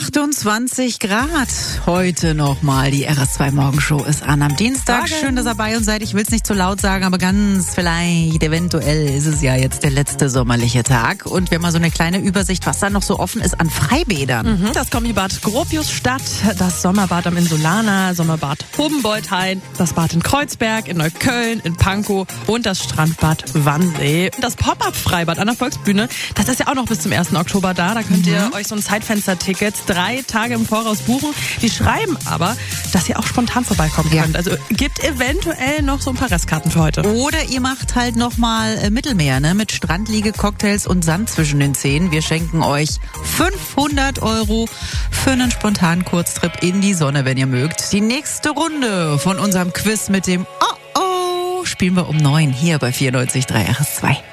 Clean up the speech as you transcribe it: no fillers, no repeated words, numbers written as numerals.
28 Grad heute nochmal. Die RS2 Morgenshow ist an am Dienstag. Schön, dass ihr bei uns seid. Ich will es nicht zu laut sagen, aber ganz vielleicht, eventuell ist es ja jetzt der letzte sommerliche Tag. Und wir haben mal so eine kleine Übersicht, was da noch so offen ist an Freibädern. Das Kombibad Gropiusstadt, das Sommerbad am Insulaner, Sommerbad Hobenbeuthain, das Bad in Kreuzberg, in Neukölln, in Pankow und das Strandbad Wannsee. Das Pop-Up-Freibad an der Volksbühne, das ist ja auch noch bis zum 1. Oktober da. Da könnt ihr euch so ein Zeitfenster-Tickets 3 Tage im Voraus buchen. Die schreiben aber, dass ihr auch spontan vorbeikommen könnt. Also gibt eventuell noch so ein paar Restkarten für heute. Oder ihr macht halt nochmal Mittelmeer, ne? Mit Strandliege, Cocktails und Sand zwischen den Zähnen. Wir schenken euch 500 € für einen spontanen Kurztrip in die Sonne, wenn ihr mögt. Die nächste Runde von unserem Quiz mit dem Oh-Oh spielen wir um 9 hier bei 94.3 RS2.